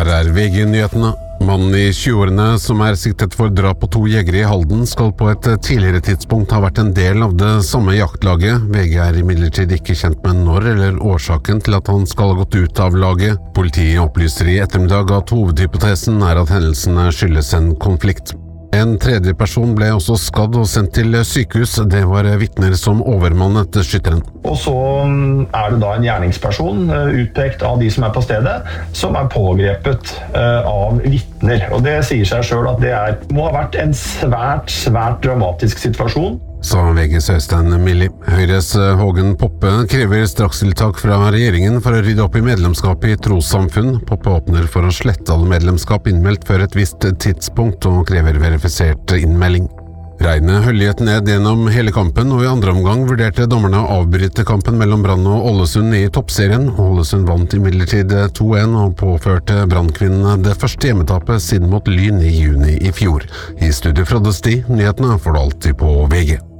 Her VG-nyhetene. Mannen i 20-årene som siktet for drap på 2 jegere i Halden skal på et tidligere tidspunkt ha vært en del av det samme jaktlaget. VG imidlertid ikke kjent med når eller årsaken til at han skal ha gått ut av laget. Politiet opplyser i ettermiddag at hovedhypotesen at hendelsene skyldes en konflikt. En tredje person ble også skadd og sendt til sykehus. Det var vitner som overmannet skytteren. Og så det da en gjerningsperson utpekt av de som på stedet, som pågrepet av vitner. Og det sier seg selv at det må ha vært en svært dramatisk situasjon. Sa VGs Øystein Milli. Høyres Hågen Poppe krever strakstiltak fra regjeringen for å rydde opp i medlemskap i trossamfunn. Poppe åpner for å slette alle medlemskap innmeldt før et visst tidspunkt og krever verifisert innmelding. Regnet høljet ned gjennom hele kampen, og i andre omgang vurderte dommerne å avbryte kampen mellom Brann og Ålesund i toppserien. Ålesund vant imidlertid 2-1 og påførte Brannkvinnene det første hjemmetapet siden mot Lyn i juni i fjor. I studio Frode Sti, nyhetene får du alltid på VG.